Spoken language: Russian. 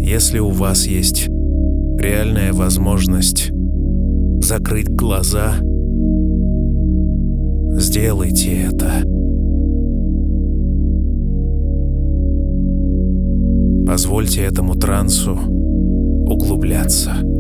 Если у вас есть реальная возможность закрыть глаза, сделайте это. Позвольте этому трансу углубляться.